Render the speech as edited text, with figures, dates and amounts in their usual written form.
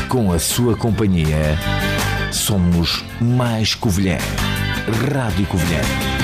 Com a sua companhia, somos mais Covilhã. Rádio Covilhã.